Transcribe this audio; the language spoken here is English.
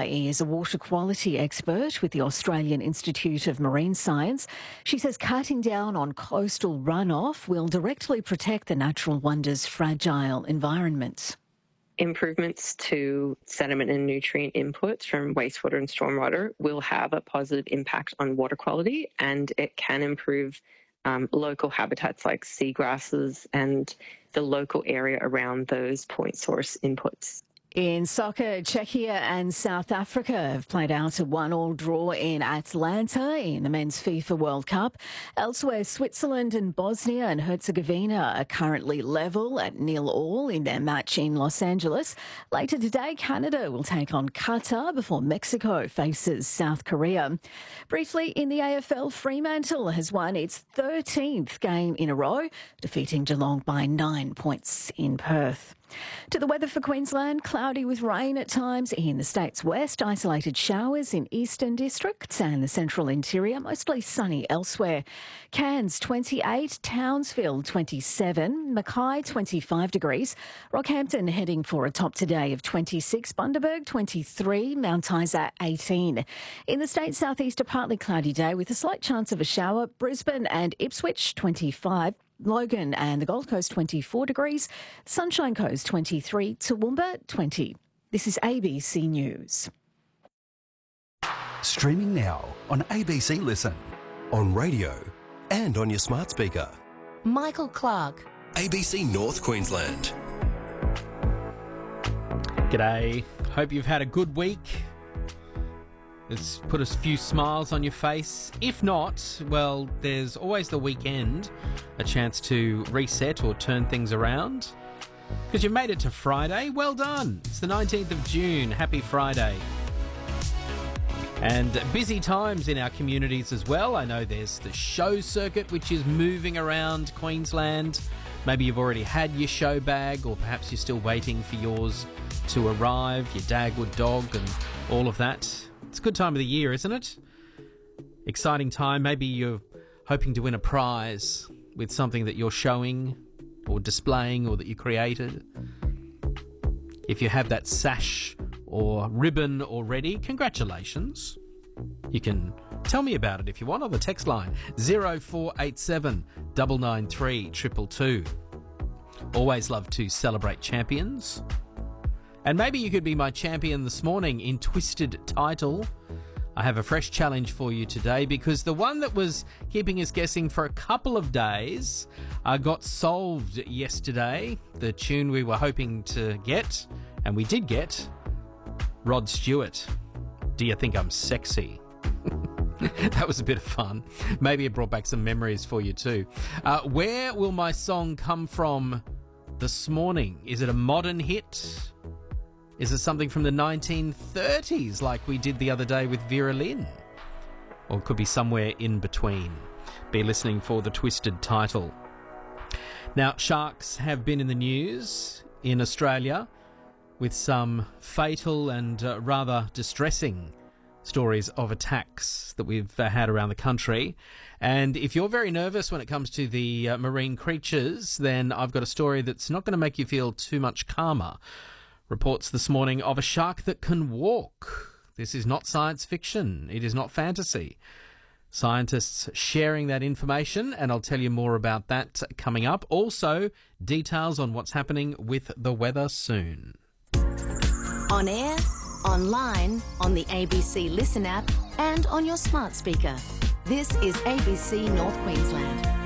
is a water quality expert with the Australian Institute of Marine Science. She says cutting down on coastal runoff will directly protect the natural wonder's fragile environment. Improvements to sediment and nutrient inputs from wastewater and stormwater will have a positive impact on water quality, and it can improve local habitats like seagrasses and the local area around those point source inputs. In soccer, Czechia and South Africa have played out a 1-1 draw in Atlanta in the Men's FIFA World Cup. Elsewhere, Switzerland and Bosnia and Herzegovina are currently level at 0-0 in their match in Los Angeles. Later today, Canada will take on Qatar before Mexico faces South Korea. Briefly, in the AFL, Fremantle has won its 13th game in a row, defeating Geelong by 9 points in Perth. To the weather for Queensland, cloudy with rain at times in the state's west, isolated showers in eastern districts and the central interior, mostly sunny elsewhere. Cairns 28, Townsville 27, Mackay 25 degrees, Rockhampton heading for a top today of 26, Bundaberg 23, Mount Isa 18. In the state's southeast, a partly cloudy day with a slight chance of a shower, Brisbane and Ipswich 25, Logan and the Gold Coast 24 degrees, Sunshine Coast 23, Toowoomba 20. This is ABC News. Streaming now on ABC Listen, on radio and on your smart speaker. Michael Clark. ABC North Queensland. G'day. Hope you've had a good week. It's put a few smiles on your face. If not, well, there's always the weekend, a chance to reset or turn things around. Because you've made it to Friday. Well done. It's the 19th of June. Happy Friday. And busy times in our communities as well. I know there's the show circuit, which is moving around Queensland. Maybe you've already had your show bag, or perhaps you're still waiting for yours to arrive, your Dagwood dog and all of that. It's a good time of the year, isn't it? Exciting time. Maybe you're hoping to win a prize with something that you're showing or displaying or that you created. If you have that sash or ribbon already, congratulations. You can tell me about it if you want on the text line 0487 993 222. Always love to celebrate champions. And maybe you could be my champion this morning in Twisted Title. I have a fresh challenge for you today because the one that was keeping us guessing for a couple of days got solved yesterday. The tune we were hoping to get, and we did get, Rod Stewart. Do you think I'm sexy? That was a bit of fun. Maybe it brought back some memories for you too. Where will my song come from this morning? Is it a modern hit? Is it something from the 1930s like we did the other day with Vera Lynn? Or it could be somewhere in between. Be listening for the Twisted Title. Now, sharks have been in the news in Australia with some fatal and rather distressing stories of attacks that we've had around the country. And if you're very nervous when it comes to the marine creatures, then I've got a story that's not going to make you feel too much calmer. Reports this morning of a shark that can walk. This is not science fiction. It is not fantasy. Scientists sharing that information, and I'll tell you more about that coming up. Also, details on what's happening with the weather soon. On air, online, on the ABC Listen app, and on your smart speaker. This is ABC North Queensland.